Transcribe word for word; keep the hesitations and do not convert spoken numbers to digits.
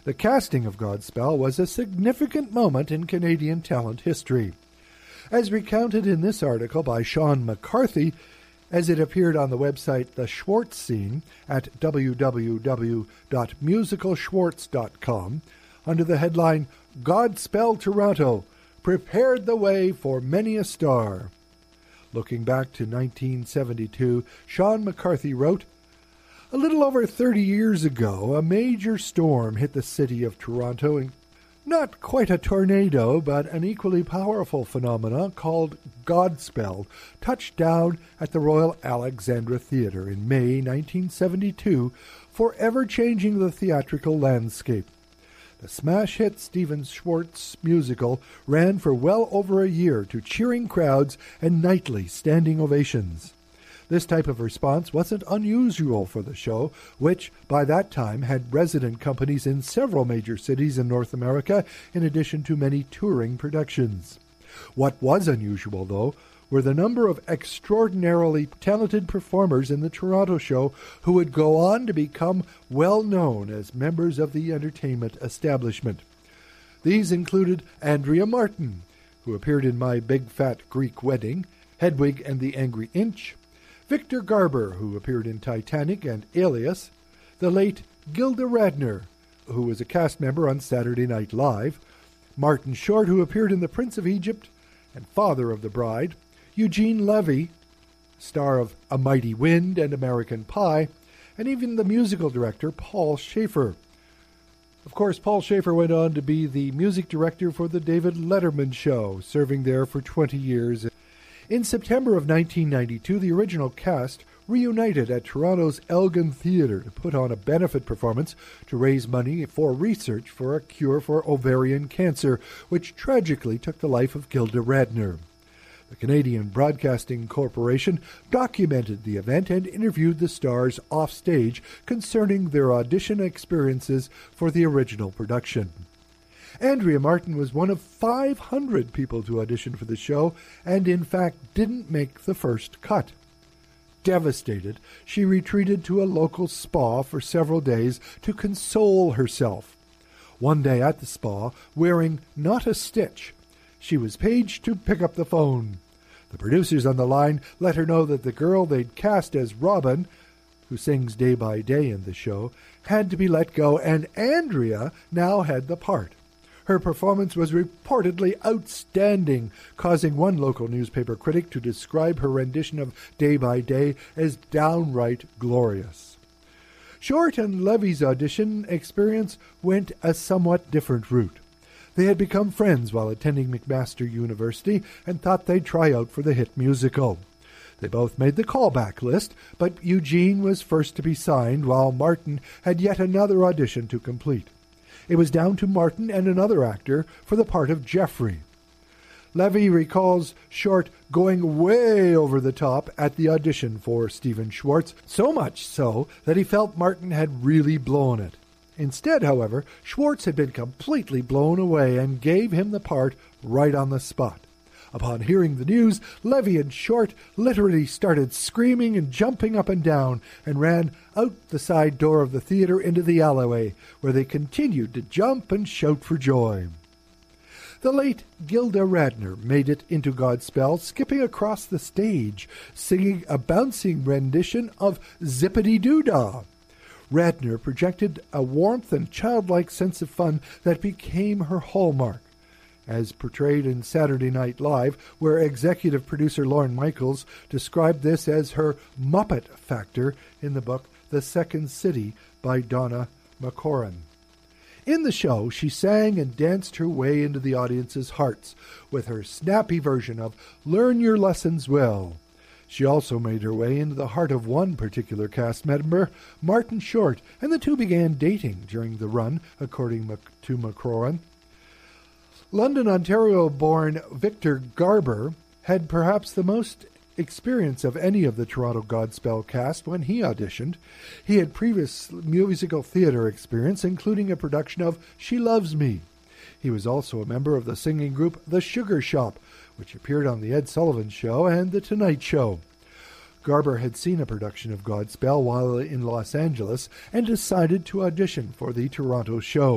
The casting of Godspell was a significant moment in Canadian talent history. As recounted in this article by Sean McCarthy, as it appeared on the website The Schwartz Scene at w w w dot musical schwartz dot com, under the headline, Godspell Toronto, prepared the way for many a star. Looking back to nineteen seventy-two, Sean McCarthy wrote, a little over thirty years ago, a major storm hit the city of Toronto, and not quite a tornado, but an equally powerful phenomenon called Godspell touched down at the Royal Alexandra Theatre in May nineteen seventy-two, forever changing the theatrical landscape. The smash hit Stephen Schwartz musical ran for well over a year to cheering crowds and nightly standing ovations. This type of response wasn't unusual for the show, which by that time had resident companies in several major cities in North America, in addition to many touring productions. What was unusual, though, were the number of extraordinarily talented performers in the Toronto show who would go on to become well known as members of the entertainment establishment. These included Andrea Martin, who appeared in My Big Fat Greek Wedding, Hedwig and the Angry Inch, Victor Garber, who appeared in Titanic and Alias, the late Gilda Radner, who was a cast member on Saturday Night Live, Martin Short, who appeared in The Prince of Egypt and Father of the Bride, Eugene Levy, star of A Mighty Wind and American Pie, and even the musical director Paul Schaefer. Of course, Paul Schaefer went on to be the music director for The David Letterman Show, serving there for twenty years. In September of nineteen ninety-two, the original cast reunited at Toronto's Elgin Theatre to put on a benefit performance to raise money for research for a cure for ovarian cancer, which tragically took the life of Gilda Radner. The Canadian Broadcasting Corporation documented the event and interviewed the stars offstage concerning their audition experiences for the original production. Andrea Martin was one of five hundred people to audition for the show and, in fact, didn't make the first cut. Devastated, she retreated to a local spa for several days to console herself. One day at the spa, wearing not a stitch, she was paged to pick up the phone. The producers on the line let her know that the girl they'd cast as Robin, who sings Day by Day in the show, had to be let go, and Andrea now had the part. Her performance was reportedly outstanding, causing one local newspaper critic to describe her rendition of Day by Day as downright glorious. Short and Levy's audition experience went a somewhat different route. They had become friends while attending McMaster University and thought they'd try out for the hit musical. They both made the callback list, but Eugene was first to be signed, while Martin had yet another audition to complete. It was down to Martin and another actor for the part of Jeffrey. Levy recalls Short going way over the top at the audition for Stephen Schwartz, so much so that he felt Martin had really blown it. Instead, however, Schwartz had been completely blown away and gave him the part right on the spot. Upon hearing the news, Levy and Short literally started screaming and jumping up and down and ran out the side door of the theatre into the alleyway, where they continued to jump and shout for joy. The late Gilda Radner made it into Godspell, skipping across the stage, singing a bouncing rendition of Zippity-Doo-Dah. Radner projected a warmth and childlike sense of fun that became her hallmark, as portrayed in Saturday Night Live, where executive producer Lorne Michaels described this as her Muppet factor in the book The Second City by Donna McCorran. In the show, she sang and danced her way into the audience's hearts with her snappy version of Learn Your Lessons Well. She also made her way into the heart of one particular cast member, Martin Short, and the two began dating during the run, according to McCorran. London, Ontario-born Victor Garber had perhaps the most experience of any of the Toronto Godspell cast when he auditioned. He had previous musical theatre experience, including a production of She Loves Me. He was also a member of the singing group The Sugar Shop, which appeared on The Ed Sullivan Show and The Tonight Show. Garber had seen a production of Godspell while in Los Angeles and decided to audition for the Toronto show.